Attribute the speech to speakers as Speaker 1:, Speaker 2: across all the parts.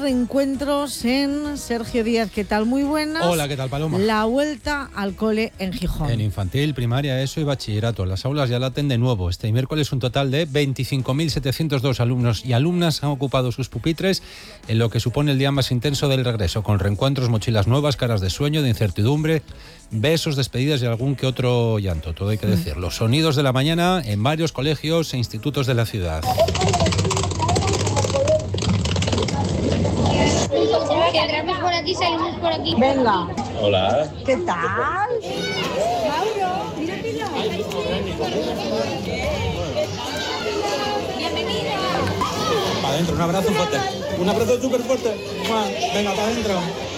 Speaker 1: Reencuentros en Sergio Díaz. ¿Qué tal? Muy buenas.
Speaker 2: Hola, ¿qué tal, Paloma?
Speaker 1: La vuelta al cole en Gijón.
Speaker 2: En infantil, primaria, ESO y bachillerato. Las aulas ya laten de nuevo. Este miércoles un total de 25.702 alumnos y alumnas han ocupado sus pupitres en lo que supone el día más intenso del regreso, con reencuentros, mochilas nuevas, caras de sueño, de incertidumbre, besos, despedidas y algún que otro llanto, todo hay que decirlo. Sonidos de la mañana en varios colegios e institutos de la ciudad.
Speaker 3: Que entramos por aquí, salimos por aquí.
Speaker 1: Venga.
Speaker 4: Hola.
Speaker 1: ¿Qué tal?
Speaker 3: Mauro, mira. Bienvenido.
Speaker 2: Para adentro, un abrazo fuerte. Un abrazo súper fuerte. Venga, para adentro.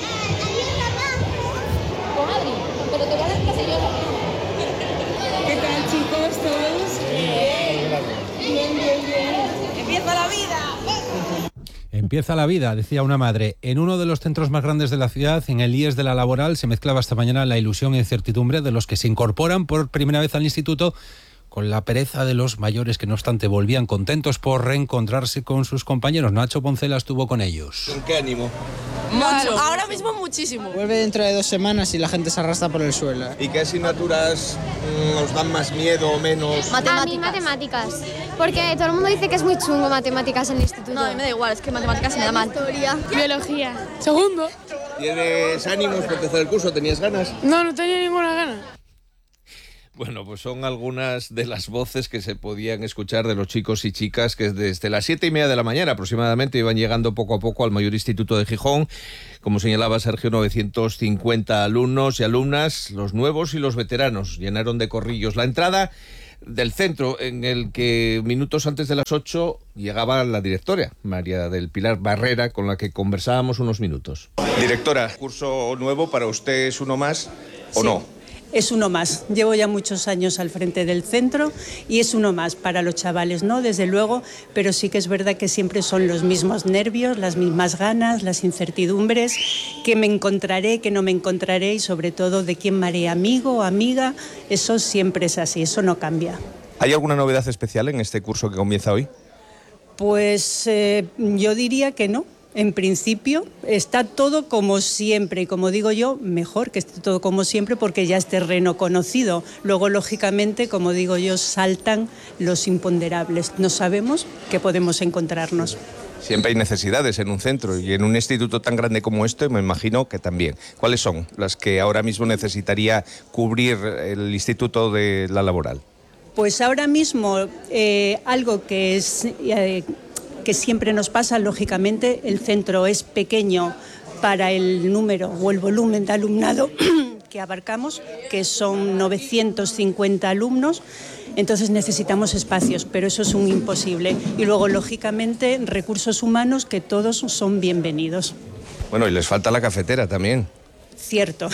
Speaker 3: Con Adri, pero te voy a dar clase yo.
Speaker 5: ¿Qué tal, chicos, todos? Bien. Empieza la vida.
Speaker 2: Empieza la vida, decía una madre. En uno de los centros más grandes de la ciudad, en el IES de la Laboral, se mezclaba esta mañana la ilusión e incertidumbre de los que se incorporan por primera vez al instituto con la pereza de los mayores que, no obstante, volvían contentos por reencontrarse con sus compañeros. Nacho Poncela estuvo con ellos.
Speaker 4: ¿Con qué ánimo?
Speaker 5: Mucho. Ahora mismo muchísimo.
Speaker 6: Vuelve dentro de 2 semanas y la gente se arrastra por el suelo.
Speaker 4: ¿Y qué asignaturas os dan más miedo o menos?
Speaker 3: A mí matemáticas, porque todo el mundo dice que es muy chungo matemáticas en el instituto.
Speaker 5: No, a mí me da igual, es que matemáticas se me da mal.
Speaker 3: Historia.
Speaker 5: Biología. Segundo.
Speaker 4: ¿Tienes ánimos para empezar el curso? ¿Tenías ganas?
Speaker 5: No tenía ninguna gana.
Speaker 4: Bueno, pues son algunas de las voces que se podían escuchar de los chicos y chicas que desde las 7:30 de la mañana aproximadamente iban llegando poco a poco al mayor instituto de Gijón. Como señalaba Sergio, 950 alumnos y alumnas, los nuevos y los veteranos, llenaron de corrillos la entrada del centro, en el que minutos antes de las 8 llegaba la directora, María del Pilar Barrera, con la que conversábamos unos minutos. Directora, ¿curso nuevo para usted es uno más o
Speaker 7: Sí.
Speaker 4: no?
Speaker 7: Es uno más. Llevo ya muchos años al frente del centro y es uno más para los chavales, ¿no? Desde luego, pero sí que es verdad que siempre son los mismos nervios, las mismas ganas, las incertidumbres, que me encontraré, que no me encontraré y sobre todo de quién me haré amigo o amiga. Eso siempre es así, eso no cambia.
Speaker 4: ¿Hay alguna novedad especial en este curso que comienza hoy?
Speaker 7: Pues yo diría que no. En principio está todo como siempre y, como digo yo, mejor que esté todo como siempre porque ya es terreno conocido. Luego, lógicamente, como digo yo, saltan los imponderables. No sabemos qué podemos encontrarnos.
Speaker 4: Siempre hay necesidades en un centro y en un instituto tan grande como este me imagino que también. ¿Cuáles son las que ahora mismo necesitaría cubrir el Instituto de la Laboral?
Speaker 7: Pues ahora mismo algo que es... que siempre nos pasa, lógicamente, el centro es pequeño para el número o el volumen de alumnado que abarcamos, que son 950 alumnos, entonces necesitamos espacios, pero eso es un imposible. Y luego, lógicamente, recursos humanos que todos son bienvenidos.
Speaker 4: Bueno, y les falta la cafetera también.
Speaker 7: Cierto.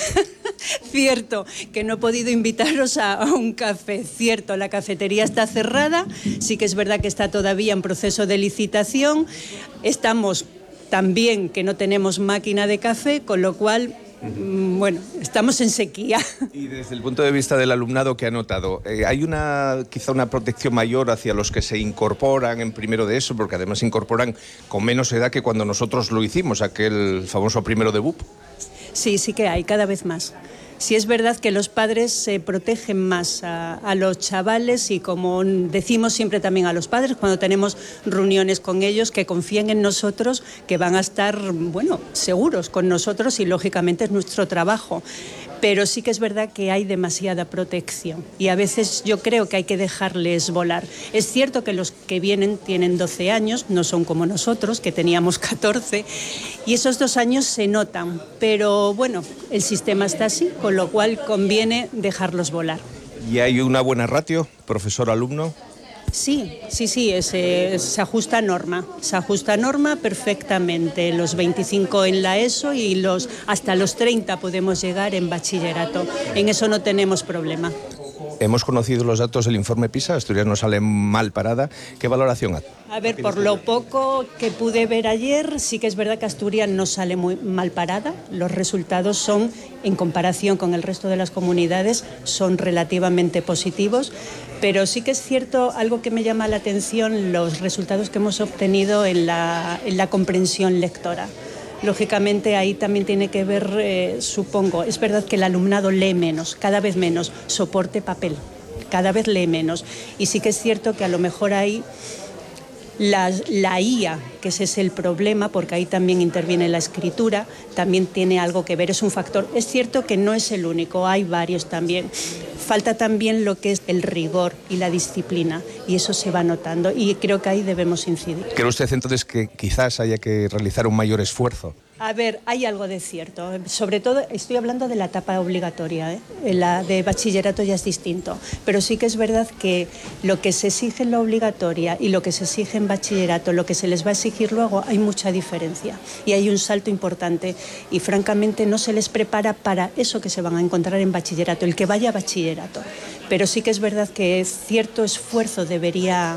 Speaker 7: Cierto, que no he podido invitaros a un café. Cierto, la cafetería está cerrada, sí que es verdad que está todavía en proceso de licitación. Estamos también que no tenemos máquina de café, con lo cual, bueno, estamos en sequía.
Speaker 4: Y desde el punto de vista del alumnado, ¿qué ha notado? ¿Hay quizá una protección mayor hacia los que se incorporan en primero de ESO? Porque además se incorporan con menos edad que cuando nosotros lo hicimos, aquel famoso primero de BUP.
Speaker 7: Sí, sí que hay, cada vez más. Sí es verdad que los padres se protegen más a los chavales y, como decimos siempre también a los padres cuando tenemos reuniones con ellos, que confíen en nosotros, que van a estar, bueno, seguros con nosotros y lógicamente es nuestro trabajo. Pero sí que es verdad que hay demasiada protección y a veces yo creo que hay que dejarles volar. Es cierto que los que vienen tienen 12 años, no son como nosotros, que teníamos 14, y esos 2 años se notan. Pero bueno, el sistema está así, con lo cual conviene dejarlos volar.
Speaker 4: ¿Y hay una buena ratio, profesor-alumno?
Speaker 7: Sí, se ajusta a norma. Se ajusta a norma perfectamente. Los 25 en la ESO y hasta los 30 podemos llegar en bachillerato. En eso no tenemos problema.
Speaker 8: Hemos conocido los datos del informe PISA, Asturias no sale mal parada. ¿Qué valoración hace?
Speaker 7: A ver, por lo poco que pude ver ayer, sí que es verdad que Asturias no sale muy mal parada. Los resultados son, en comparación con el resto de las comunidades, son relativamente positivos. Pero sí que es cierto, algo que me llama la atención, los resultados que hemos obtenido en la comprensión lectora. Lógicamente ahí también tiene que ver, supongo, es verdad que el alumnado lee menos, cada vez menos, soporte papel, cada vez lee menos. Y sí que es cierto que a lo mejor ahí la IA, que ese es el problema, porque ahí también interviene la escritura, también tiene algo que ver, es un factor. Es cierto que no es el único, hay varios también. Falta también lo que es el rigor y la disciplina, y eso se va notando, y creo que ahí debemos incidir.
Speaker 8: ¿Cree usted entonces que quizás haya que realizar un mayor esfuerzo?
Speaker 7: A ver, hay algo de cierto, sobre todo estoy hablando de la etapa obligatoria, la de bachillerato ya es distinto, pero sí que es verdad que lo que se exige en la obligatoria y lo que se exige en bachillerato, lo que se les va a exigir luego, hay mucha diferencia y hay un salto importante y francamente no se les prepara para eso que se van a encontrar en bachillerato, el que vaya a bachillerato, pero sí que es verdad que cierto esfuerzo debería,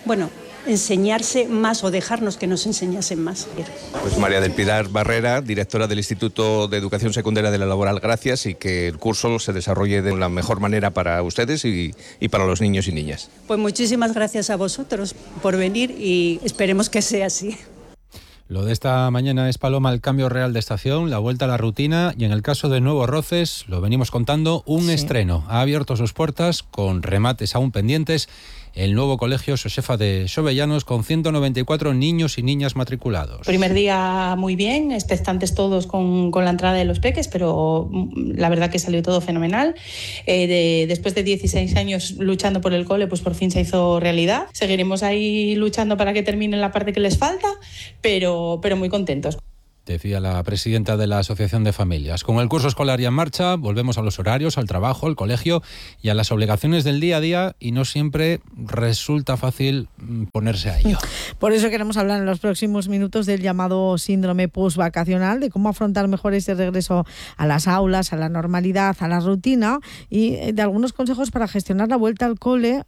Speaker 7: enseñarse más o dejarnos que nos enseñasen más.
Speaker 8: Pues María del Pilar Barrera, directora del Instituto de Educación Secundaria de la Laboral, gracias, y que el curso se desarrolle de la mejor manera para ustedes y para los niños y niñas.
Speaker 7: Pues muchísimas gracias a vosotros por venir y esperemos que sea así.
Speaker 2: Lo de esta mañana es, Paloma, el cambio real de estación, la vuelta a la rutina y en el caso de Nuevos Roces, lo venimos contando, un estreno. Ha abierto sus puertas con remates aún pendientes el nuevo colegio Josefa de Xovellanos con 194 niños y niñas matriculados.
Speaker 9: Primer día muy bien, expectantes todos con la entrada de los peques, pero la verdad que salió todo fenomenal. Después de 16 años luchando por el cole, pues por fin se hizo realidad. Seguiremos ahí luchando para que termine la parte que les falta, pero muy contentos.
Speaker 2: Decía la presidenta de la Asociación de Familias. Con el curso escolar ya en marcha, volvemos a los horarios, al trabajo, al colegio y a las obligaciones del día a día y no siempre resulta fácil ponerse a ello.
Speaker 1: Por eso queremos hablar en los próximos minutos del llamado síndrome postvacacional, de cómo afrontar mejor ese regreso a las aulas, a la normalidad, a la rutina y de algunos consejos para gestionar la vuelta al cole,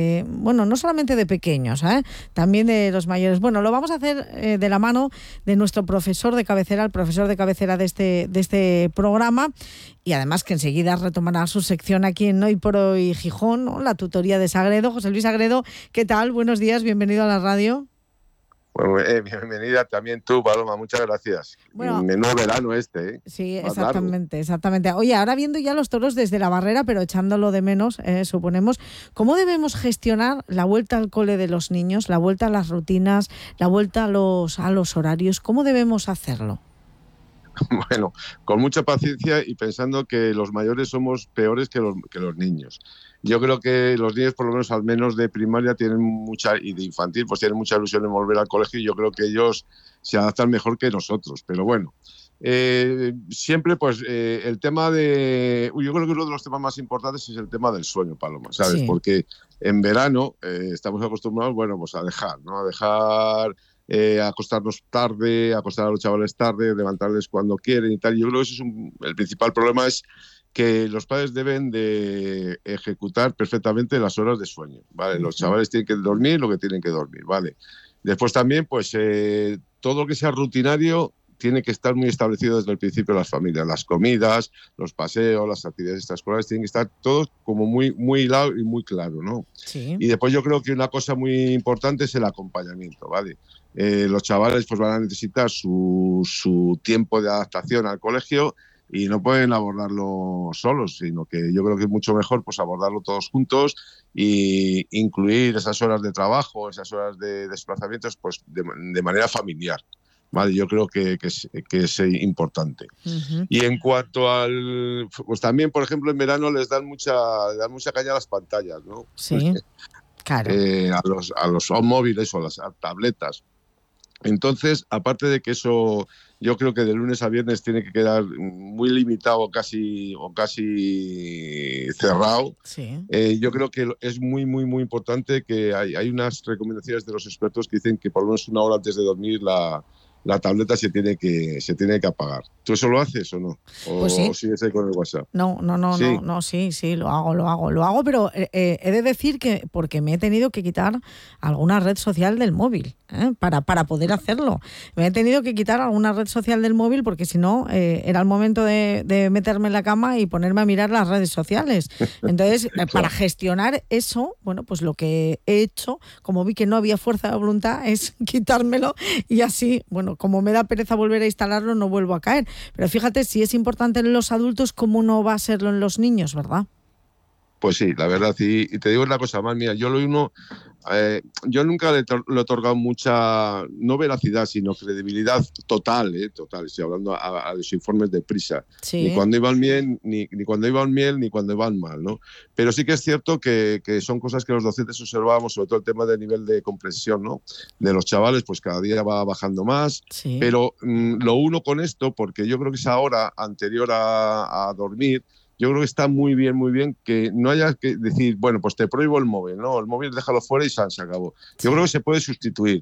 Speaker 1: no solamente de pequeños, también de los mayores. Bueno, lo vamos a hacer de la mano de nuestro profesor de cabecera, el profesor de cabecera de este programa y además que enseguida retomará su sección aquí en Hoy por Hoy Gijón, ¿no? La tutoría de Sagredo. José Luis Sagredo, ¿qué tal? Buenos días, bienvenido a la radio.
Speaker 10: Bueno, bienvenida también tú, Paloma, muchas gracias. Bueno, menudo verano este,
Speaker 1: Sí, exactamente. Oye, ahora viendo ya los toros desde la barrera, pero echándolo de menos, suponemos, ¿cómo debemos gestionar la vuelta al cole de los niños, la vuelta a las rutinas, la vuelta a los horarios? ¿Cómo debemos hacerlo?
Speaker 10: Bueno, con mucha paciencia y pensando que los mayores somos peores que los niños. Yo creo que los niños, por lo menos al menos de primaria, tienen mucha, y de infantil, pues tienen mucha ilusión en volver al colegio y yo creo que ellos se adaptan mejor que nosotros. Pero bueno, siempre pues el tema de... Yo creo que uno de los temas más importantes es el tema del sueño, Paloma, ¿sabes? Sí. Porque en verano estamos acostumbrados, pues a dejar, ¿no? A dejar... acostarnos tarde, acostar a los chavales tarde, levantarles cuando quieren y tal. Yo creo que eso es el principal problema es que los padres deben de ejecutar perfectamente las horas de sueño, ¿vale? Los chavales tienen que dormir lo que tienen que dormir, ¿vale? Después también, pues, todo lo que sea rutinario tiene que estar muy establecido desde el principio de las familias. Las comidas, los paseos, las actividades extraescolares tienen que estar todos como muy, muy hilado y muy claro, ¿no? Sí. Y después yo creo que una cosa muy importante es el acompañamiento, ¿vale? Los chavales pues van a necesitar su tiempo de adaptación al colegio y no pueden abordarlo solos, sino que yo creo que es mucho mejor pues abordarlo todos juntos e incluir esas horas de trabajo, esas horas de desplazamientos pues de manera familiar. Vale, yo creo que es importante. Uh-huh. Y en cuanto al... Pues también, por ejemplo, en verano les dan mucha caña a las pantallas, ¿no?
Speaker 1: Sí, claro.
Speaker 10: A los móviles o a las tabletas. Entonces, aparte de que eso, yo creo que de lunes a viernes tiene que quedar muy limitado o casi cerrado. Sí. Yo creo que es muy, muy, muy importante que hay unas recomendaciones de los expertos que dicen que por lo menos una hora antes de dormir la tableta se tiene que apagar. ¿Tú eso lo haces o no? ¿O
Speaker 1: Pues sí.
Speaker 10: sigues ahí con el WhatsApp?
Speaker 1: Sí, lo hago, pero he de decir que porque me he tenido que quitar alguna red social del móvil, para poder hacerlo. Me he tenido que quitar alguna red social del móvil porque si no, era el momento de meterme en la cama y ponerme a mirar las redes sociales. Entonces, para gestionar eso, bueno, pues lo que he hecho, como vi que no había fuerza de voluntad, es quitármelo y así, bueno, como me da pereza volver a instalarlo, no vuelvo a caer. Pero fíjate, si es importante en los adultos, ¿cómo no va a serlo en los niños, verdad?
Speaker 10: Pues sí, la verdad. Y te digo una cosa más, mira, yo nunca le he otorgado mucha, no veracidad, sino credibilidad total, estoy hablando a los informes de Prisa. Sí. Ni cuando iban bien, ni cuando iban bien, ni cuando iban mal, ¿no? Pero sí que es cierto que son cosas que los docentes observamos, sobre todo el tema del nivel de comprensión, ¿no? De los chavales, pues cada día va bajando más. Sí. Pero lo uno con esto, porque yo creo que esa hora anterior a dormir, yo creo que está muy bien que no haya que decir, bueno, pues te prohíbo el móvil, ¿no? El móvil déjalo fuera y se acabó. Yo creo que se puede sustituir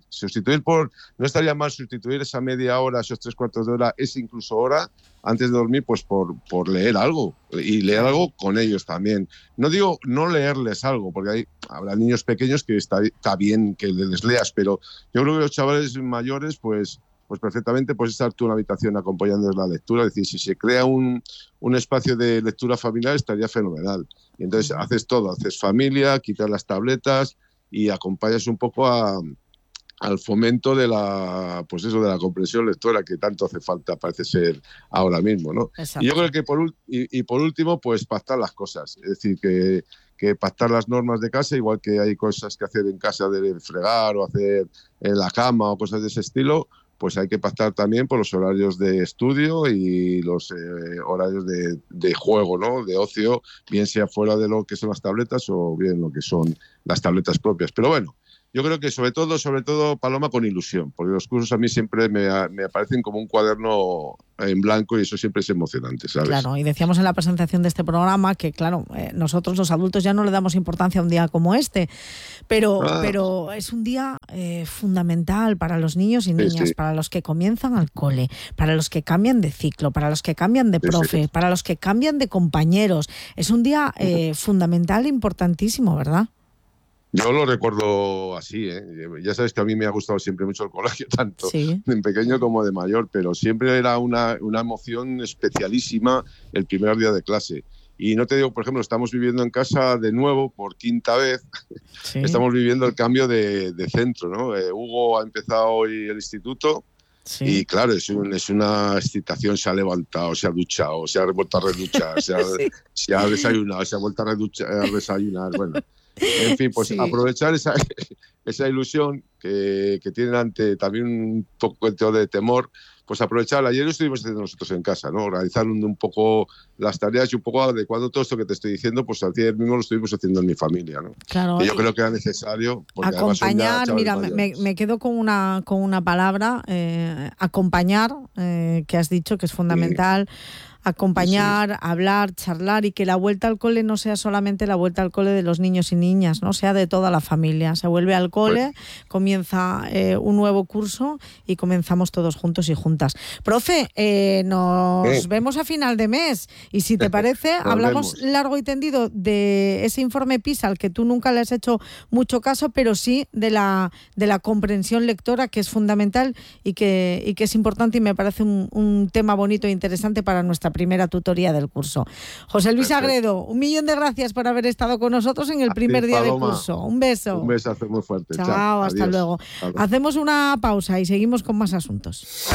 Speaker 10: no estaría mal sustituir esa media hora, esos 3/4 de hora, esa incluso hora, antes de dormir, pues por leer algo, y leer algo con ellos también. No digo no leerles algo, porque habrá niños pequeños que está bien que les leas, pero yo creo que los chavales mayores, pues perfectamente puedes estar tú en la habitación acompañándoles la lectura. Es decir, si se crea un espacio de lectura familiar, estaría fenomenal. Y entonces haces todo, haces familia, quitas las tabletas y acompañas un poco al fomento de la comprensión lectora que tanto hace falta, parece ser ahora mismo, ¿no? Exacto. Y yo creo que por último, pues pactar las cosas. Es decir, que pactar las normas de casa, igual que hay cosas que hacer en casa de fregar o hacer en la cama o cosas de ese estilo, pues hay que pactar también por los horarios de estudio y los horarios de juego, ¿no? De ocio, bien sea fuera de lo que son las tabletas o bien lo que son las tabletas propias. Pero bueno, yo creo que sobre todo, Paloma, con ilusión, porque los cursos a mí siempre me aparecen como un cuaderno en blanco y eso siempre es emocionante, ¿sabes?
Speaker 1: Claro, y decíamos en la presentación de este programa que, claro, nosotros los adultos ya no le damos importancia a un día como este, pero es un día fundamental para los niños y niñas, sí. Para los que comienzan al cole, para los que cambian de ciclo, para los que cambian de profe, sí. Para los que cambian de compañeros. Es un día fundamental e importantísimo, ¿verdad?
Speaker 10: Yo lo recuerdo así, ¿eh? Ya sabes que a mí me ha gustado siempre mucho el colegio, tanto de pequeño como de mayor, pero siempre era una emoción especialísima el primer día de clase. Y no te digo, por ejemplo, estamos viviendo en casa de nuevo por quinta vez, sí. Estamos viviendo el cambio de centro, ¿no? Hugo ha empezado hoy el instituto. Sí. Y claro, es una excitación, se ha levantado, se ha duchado, se ha vuelto a reduchar, se ha desayunado, se ha vuelto a desayunar, bueno. En fin, pues sí. Aprovechar esa ilusión que tienen ante también un poco de temor, pues aprovecharla. Ayer lo estuvimos haciendo nosotros en casa, ¿no? Organizar un poco las tareas y un poco adecuando todo esto que te estoy diciendo, pues ayer mismo lo estuvimos haciendo en mi familia, ¿no?
Speaker 1: Claro.
Speaker 10: Que yo creo que era necesario.
Speaker 1: Acompañar, mira, me quedo con una palabra, acompañar, que has dicho que es fundamental. Sí. Acompañar, sí. Hablar, charlar y que la vuelta al cole no sea solamente la vuelta al cole de los niños y niñas, no sea de toda la familia. Se vuelve al cole, comienza un nuevo curso y comenzamos todos juntos y juntas. Profe, nos vemos a final de mes y si te parece hablamos largo y tendido de ese informe PISA al que tú nunca le has hecho mucho caso, pero sí de la comprensión lectora, que es fundamental y que es importante y me parece un tema bonito e interesante para nuestra primera tutoría del curso. José Luis Agredo, 1.000.000 de gracias por haber estado con nosotros en el primer día del curso. Un beso.
Speaker 10: Un besazo muy fuerte.
Speaker 1: Chao, hasta
Speaker 10: Adiós.
Speaker 1: Luego. Hacemos una pausa y seguimos con más asuntos.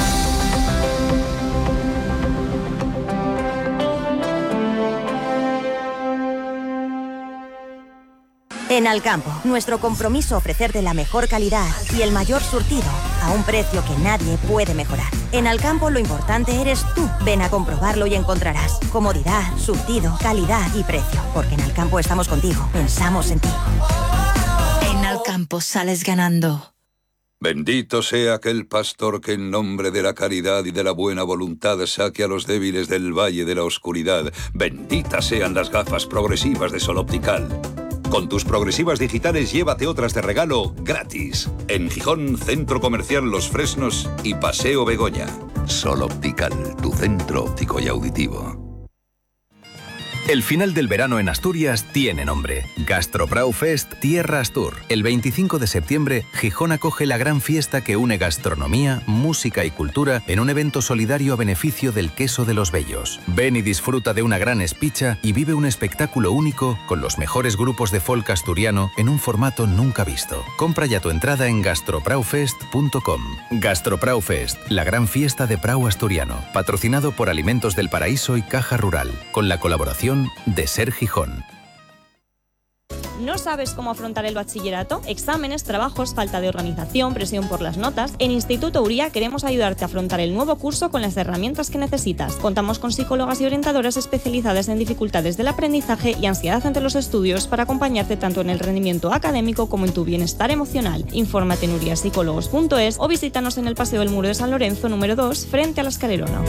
Speaker 11: En Alcampo, nuestro compromiso ofrecerte la mejor calidad y el mayor surtido a un precio que nadie puede mejorar. En Alcampo lo importante eres tú. Ven a comprobarlo y encontrarás comodidad, surtido, calidad y precio. Porque en Alcampo estamos contigo, pensamos en ti.
Speaker 12: En Alcampo sales ganando.
Speaker 13: Bendito sea aquel pastor que en nombre de la caridad y de la buena voluntad saque a los débiles del valle de la oscuridad. Benditas sean las gafas progresivas de Sol Optical. Con tus progresivas digitales llévate otras de regalo gratis. En Gijón, Centro Comercial Los Fresnos y Paseo Begoña. Sol Optical, tu centro óptico y auditivo.
Speaker 14: El final del verano en Asturias tiene nombre. Gastrobrau Fest Tierra Astur. El 25 de septiembre, Gijón acoge la gran fiesta que une gastronomía, música y cultura en un evento solidario a beneficio del queso de los Bellos. Ven y disfruta de una gran espicha y vive un espectáculo único con los mejores grupos de folk asturiano en un formato nunca visto. Compra ya tu entrada en gastrobraufest.com. Gastrobrau Fest, la gran fiesta de Prau asturiano, patrocinado por Alimentos del Paraíso y Caja Rural, con la colaboración de Ser Gijón.
Speaker 15: ¿No sabes cómo afrontar el bachillerato? Exámenes, trabajos, falta de organización, presión por las notas. En Instituto Uría queremos ayudarte a afrontar el nuevo curso con las herramientas que necesitas. Contamos con psicólogas y orientadoras especializadas en dificultades del aprendizaje y ansiedad ante los estudios para acompañarte tanto en el rendimiento académico como en tu bienestar emocional. Infórmate en uriapsicólogos.es o visítanos en el Paseo del Muro de San Lorenzo número 2 frente a la Escalerona.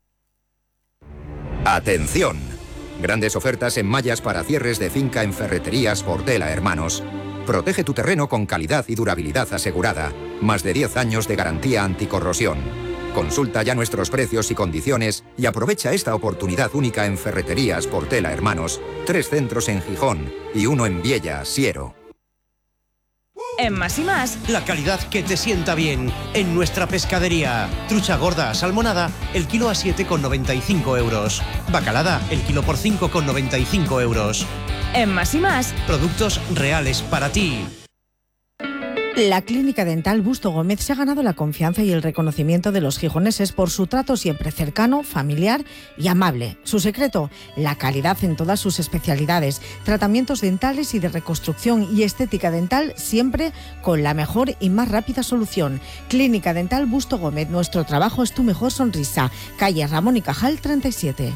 Speaker 16: ¡Atención! Grandes ofertas en mallas para cierres de finca en Ferreterías Portela Hermanos. Protege tu terreno con calidad y durabilidad asegurada. Más de 10 años de garantía anticorrosión. Consulta ya nuestros precios y condiciones y aprovecha esta oportunidad única en Ferreterías Portela Hermanos. 3 centros en Gijón y 1 en Viella, Siero.
Speaker 17: En Más y Más,
Speaker 18: la calidad que te sienta bien. En nuestra pescadería, trucha gorda salmonada, el kilo a 7,95 euros. Bacalada, el kilo por 5,95 euros.
Speaker 17: En Más y Más,
Speaker 18: productos reales para ti.
Speaker 1: La Clínica Dental Busto Gómez se ha ganado la confianza y el reconocimiento de los gijoneses por su trato siempre cercano, familiar y amable. Su secreto, la calidad en todas sus especialidades, tratamientos dentales y de reconstrucción y estética dental, siempre con la mejor y más rápida solución. Clínica Dental Busto Gómez, nuestro trabajo es tu mejor sonrisa. Calle Ramón y Cajal 37.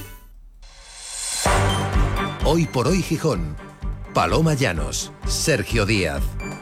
Speaker 19: Hoy por hoy Gijón. Paloma Llanos, Sergio Díaz.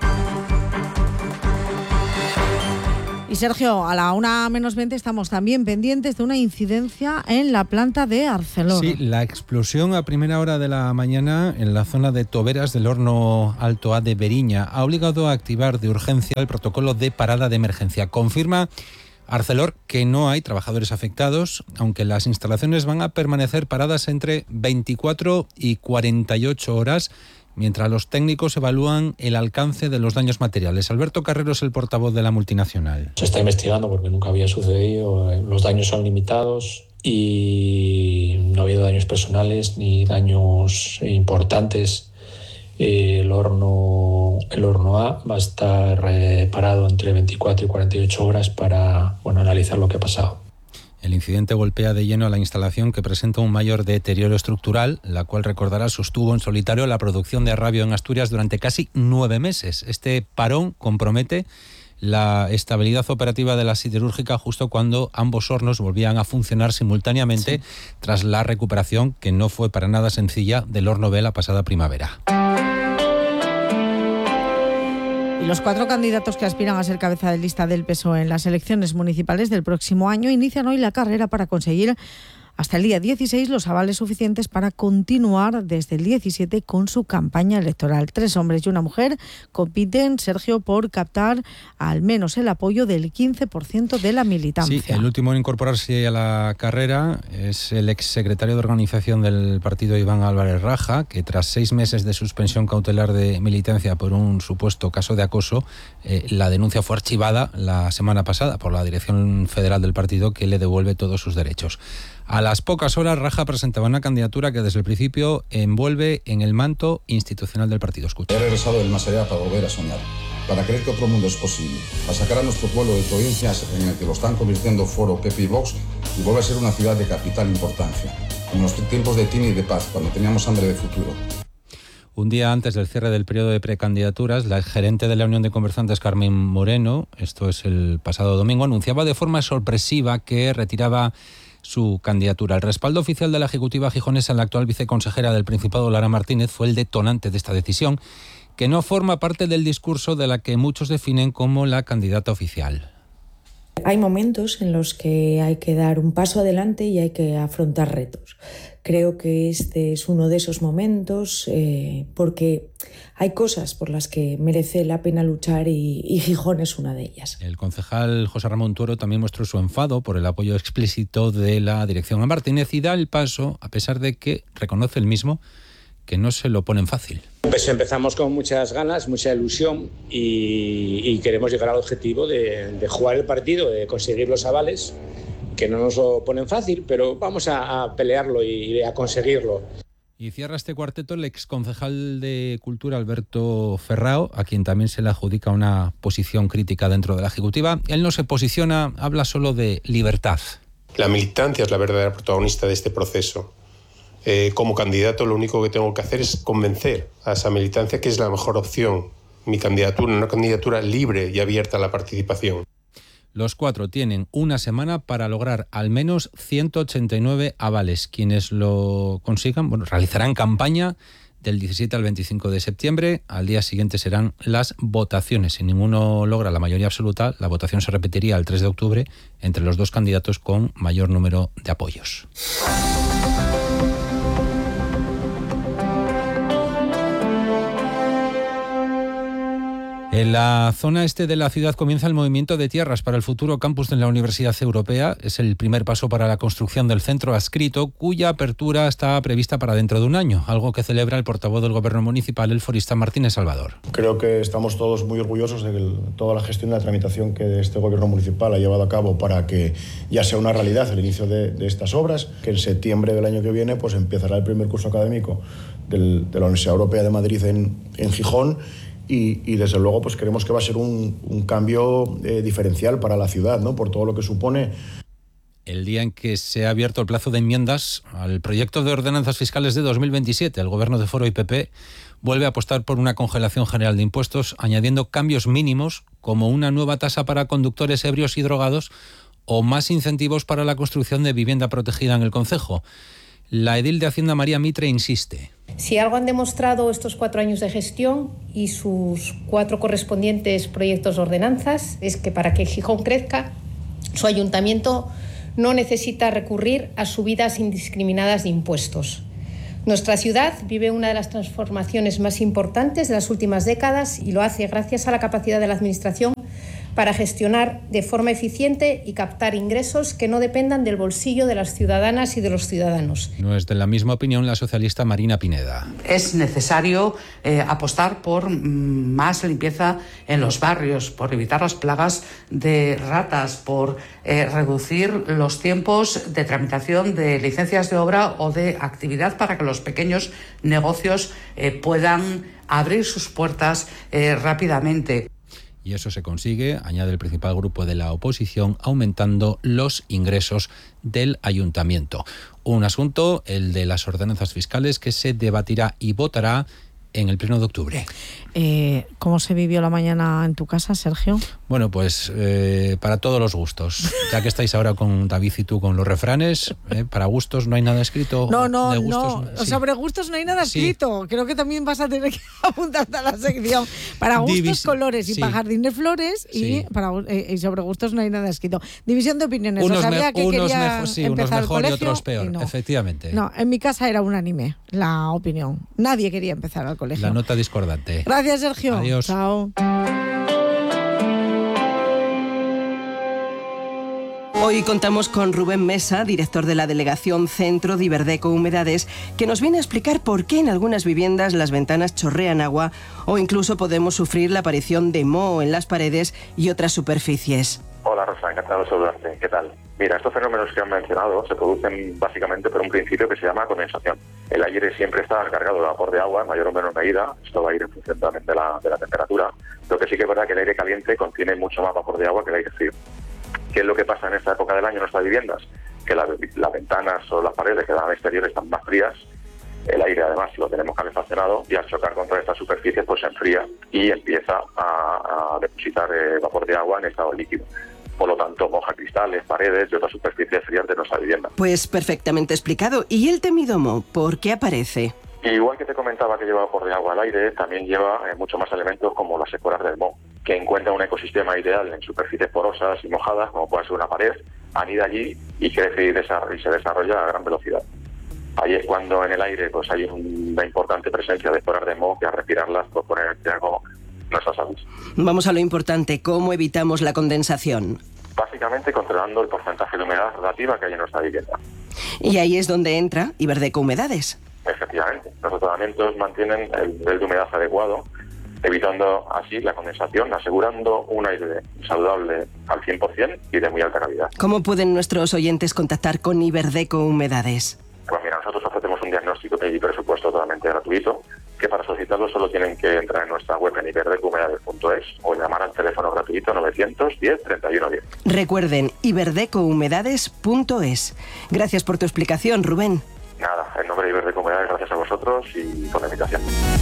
Speaker 1: Y Sergio, a la 1:20 estamos también pendientes de una incidencia en la planta de Arcelor.
Speaker 2: Sí, la explosión a primera hora de la mañana en la zona de Toberas del horno Alto A de Beriña ha obligado a activar de urgencia el protocolo de parada de emergencia. Confirma Arcelor que no hay trabajadores afectados, aunque las instalaciones van a permanecer paradas entre 24 y 48 horas, mientras los técnicos evalúan el alcance de los daños materiales. Alberto Carrero es el portavoz de la multinacional.
Speaker 20: Se está investigando porque nunca había sucedido. Los daños son limitados y no ha habido daños personales ni daños importantes. El horno A va a estar parado entre 24 y 48 horas para analizar lo que ha pasado.
Speaker 2: El incidente golpea de lleno a la instalación, que presenta un mayor deterioro estructural, la cual, recordará, sostuvo en solitario la producción de Arrabio en Asturias durante casi 9 meses. Este parón compromete la estabilidad operativa de la siderúrgica justo cuando ambos hornos volvían a funcionar simultáneamente, sí, tras la recuperación, que no fue para nada sencilla, del horno B la pasada primavera.
Speaker 1: Y los 4 candidatos que aspiran a ser cabeza de lista del PSOE en las elecciones municipales del próximo año inician hoy la carrera para conseguir hasta el día 16 los avales suficientes para continuar desde el 17 con su campaña electoral. 3 hombres y una mujer compiten, Sergio, por captar al menos el apoyo del 15% de la militancia.
Speaker 2: Sí, el último en incorporarse a la carrera es el exsecretario de organización del partido, Iván Álvarez Raja, que tras 6 meses de suspensión cautelar de militancia por un supuesto caso de acoso, la denuncia fue archivada la semana pasada por la Dirección Federal del partido, que le devuelve todos sus derechos. A las pocas horas, Raja presentaba una candidatura que desde el principio envuelve en el manto institucional del partido. Escucha.
Speaker 21: He regresado del más allá para volver a soñar, para creer que otro mundo es posible, para sacar a nuestro pueblo de provincias en el que lo están convirtiendo Foro, PP y Vox, y volver a ser una ciudad de capital importancia, en los tiempos de Tini y de paz, cuando teníamos hambre de futuro.
Speaker 2: Un día antes del cierre del periodo de precandidaturas, la gerente de la Unión de Comerciantes, Carmen Moreno, esto es el pasado domingo, anunciaba de forma sorpresiva que retiraba su candidatura. El respaldo oficial de la ejecutiva gijonesa a la actual viceconsejera del Principado, Lara Martínez, fue el detonante de esta decisión, que no forma parte del discurso de la que muchos definen como la candidata oficial.
Speaker 6: Hay momentos en los que hay que dar un paso adelante y hay que afrontar retos. Creo que este es uno de esos momentos porque hay cosas por las que merece la pena luchar y Gijón es una de ellas.
Speaker 2: El concejal José Ramón Tuero también mostró su enfado por el apoyo explícito de la dirección a Martínez y da el paso, a pesar de que reconoce el mismo que no se lo ponen fácil.
Speaker 22: Pues empezamos con muchas ganas, mucha ilusión y queremos llegar al objetivo de jugar el partido, de conseguir los avales, que no nos lo ponen fácil, pero vamos a pelearlo y a conseguirlo.
Speaker 2: Y cierra este cuarteto el exconcejal de Cultura Alberto Ferrao, a quien también se le adjudica una posición crítica dentro de la Ejecutiva. Él no se posiciona, habla solo de libertad.
Speaker 23: La militancia es la verdadera protagonista de este proceso. Como candidato lo único que tengo que hacer es convencer a esa militancia que es la mejor opción. Mi candidatura, una candidatura libre y abierta a la participación.
Speaker 2: Los 4 tienen una semana para lograr al menos 189 avales. Quienes lo consigan, realizarán campaña del 17 al 25 de septiembre. Al día siguiente serán las votaciones. Si ninguno logra la mayoría absoluta, la votación se repetiría el 3 de octubre entre los 2 candidatos con mayor número de apoyos. En la zona este de la ciudad comienza el movimiento de tierras para el futuro campus de la Universidad Europea. Es el primer paso para la construcción del centro adscrito, cuya apertura está prevista para dentro de un año, algo que celebra el portavoz del Gobierno municipal, el forista Martínez Salvador.
Speaker 24: Creo que estamos todos muy orgullosos de toda la gestión y la tramitación que este Gobierno municipal ha llevado a cabo para que ya sea una realidad el inicio de estas obras, que en septiembre del año que viene pues empezará el primer curso académico de la Universidad Europea de Madrid en Gijón. Y desde luego pues creemos que va a ser un cambio diferencial para la ciudad, ¿no? Por todo lo que supone.
Speaker 2: El día en que se ha abierto el plazo de enmiendas al proyecto de ordenanzas fiscales de 2027, el Gobierno de Foro y PP vuelve a apostar por una congelación general de impuestos, añadiendo cambios mínimos como una nueva tasa para conductores ebrios y drogados o más incentivos para la construcción de vivienda protegida en el concejo. La edil de Hacienda María Mitre insiste.
Speaker 25: Si algo han demostrado estos 4 años de gestión y sus 4 correspondientes proyectos de ordenanzas es que para que Gijón crezca, su ayuntamiento no necesita recurrir a subidas indiscriminadas de impuestos. Nuestra ciudad vive una de las transformaciones más importantes de las últimas décadas y lo hace gracias a la capacidad de la Administración para gestionar de forma eficiente y captar ingresos que no dependan del bolsillo de las ciudadanas y de los ciudadanos.
Speaker 2: No es de la misma opinión la socialista Marina Pineda.
Speaker 26: Es necesario apostar por más limpieza en los barrios, por evitar las plagas de ratas, por reducir los tiempos de tramitación de licencias de obra o de actividad para que los pequeños negocios puedan abrir sus puertas rápidamente.
Speaker 2: Y eso se consigue, añade el principal grupo de la oposición, aumentando los ingresos del ayuntamiento. Un asunto, el de las ordenanzas fiscales, que se debatirá y votará en el pleno de octubre.
Speaker 1: ¿Cómo se vivió la mañana en tu casa, Sergio?
Speaker 2: Bueno, pues para todos los gustos. Ya que estáis ahora con David y tú con los refranes, para gustos no hay nada escrito.
Speaker 1: No.
Speaker 2: Sí.
Speaker 1: Sobre gustos no hay nada escrito. Creo que también vas a tener que apuntarte a la sección. Para gustos, colores y para jardines, flores. Y sobre gustos no hay nada escrito. División de opiniones.
Speaker 2: Unos
Speaker 1: unos
Speaker 2: mejor y otros peor, no. Efectivamente.
Speaker 1: No, en mi casa era unánime la opinión. Nadie quería empezar al colegio.
Speaker 2: La nota discordante.
Speaker 1: Gracias, Sergio.
Speaker 2: Adiós.
Speaker 1: Chao.
Speaker 27: Hoy contamos con Rubén Mesa, director de la Delegación Centro de Iberdeco Humedades, que nos viene a explicar por qué en algunas viviendas las ventanas chorrean agua o incluso podemos sufrir la aparición de moho en las paredes y otras superficies.
Speaker 28: Hola Rosa, encantado de saludarte. ¿Qué tal? Mira, estos fenómenos que han mencionado se producen básicamente por un principio que se llama condensación. El aire siempre está cargado de vapor de agua en mayor o menor medida. Esto va a ir en función también de la temperatura. Lo que sí que es verdad que el aire caliente contiene mucho más vapor de agua que el aire frío. ¿Qué es lo que pasa en esta época del año en nuestras viviendas? Que las ventanas o las paredes que dan al exterior están más frías. El aire además lo tenemos calefaccionado y al chocar contra estas superficies pues se enfría y empieza a depositar vapor de agua en estado líquido. Por lo tanto, moja cristales, paredes y otras superficies frías de nuestra vivienda.
Speaker 27: Pues perfectamente explicado. ¿Y el temido moho, por qué aparece?
Speaker 28: Igual que te comentaba que lleva vapor de agua al aire, también lleva muchos más elementos como las escoras del moho. que encuentra un ecosistema ideal en superficies porosas y mojadas, como puede ser una pared, anida allí y crece y se desarrolla a gran velocidad. Ahí es cuando en el aire pues hay una importante presencia de esporas de moho que al respirarlas pues ponen en riesgo nuestras aves.
Speaker 27: Vamos a lo importante, ¿cómo evitamos la condensación?
Speaker 28: Básicamente controlando el porcentaje de humedad relativa que hay en nuestra vivienda.
Speaker 27: Y ahí es donde entra Iberdeco Humedades.
Speaker 28: Efectivamente, los tratamientos mantienen el nivel de humedad adecuado, evitando así la condensación, asegurando un aire saludable al 100% y de muy alta calidad.
Speaker 27: ¿Cómo pueden nuestros oyentes contactar con Iberdeco Humedades?
Speaker 28: Pues mira, nosotros ofrecemos un diagnóstico y presupuesto totalmente gratuito, que para solicitarlo solo tienen que entrar en nuestra web en iberdecouhumedades.es o llamar al teléfono gratuito 910 31 10.
Speaker 27: Recuerden, iberdecouhumedades.es. Gracias por tu explicación, Rubén.
Speaker 28: Nada, en nombre de Iberdeco Humedades, gracias a vosotros y por la invitación.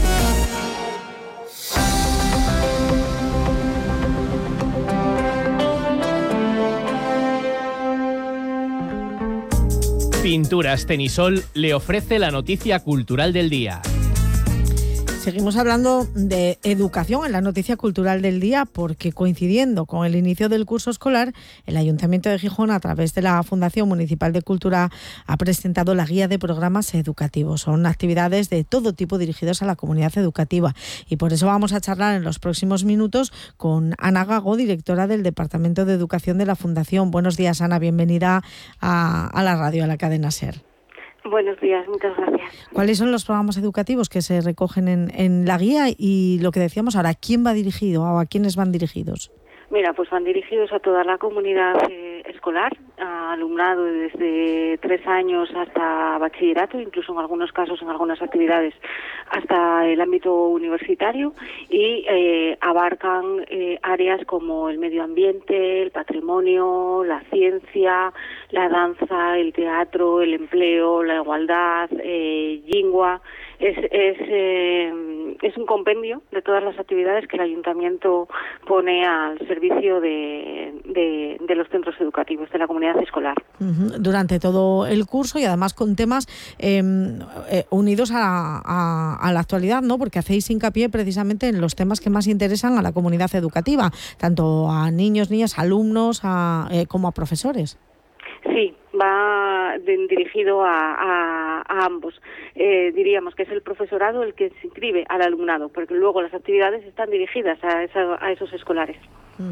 Speaker 3: Pinturas Tenisol le ofrece la noticia cultural del día.
Speaker 1: Seguimos hablando de educación en la noticia cultural del día porque coincidiendo con el inicio del curso escolar, el Ayuntamiento de Gijón, a través de la Fundación Municipal de Cultura, ha presentado la guía de programas educativos. Son actividades de todo tipo dirigidas a la comunidad educativa y por eso vamos a charlar en los próximos minutos con Ana Gago, directora del Departamento de Educación de la Fundación. Buenos días, Ana, bienvenida a la radio, a la cadena SER.
Speaker 4: Buenos días, muchas gracias.
Speaker 1: ¿Cuáles son los programas educativos que se recogen en la guía y lo que decíamos ahora, quién va dirigido o a quiénes van dirigidos?
Speaker 4: Mira, pues van dirigidos a toda la comunidad escolar, a alumnado desde 3 años hasta bachillerato, incluso en algunos casos, en algunas actividades, hasta el ámbito universitario y abarcan áreas como el medio ambiente, el patrimonio, la ciencia, la danza, el teatro, el empleo, la igualdad, lingua. Es un compendio de todas las actividades que el Ayuntamiento pone al servicio de los centros educativos, de la comunidad escolar.
Speaker 1: Durante todo el curso y además con temas unidos a la actualidad, ¿no? Porque hacéis hincapié precisamente en los temas que más interesan a la comunidad educativa, tanto a niños, niñas, alumnos, como a profesores.
Speaker 4: Sí, va dirigido a ambos. Diríamos que es el profesorado el que se inscribe al alumnado, porque luego las actividades están dirigidas a esos escolares.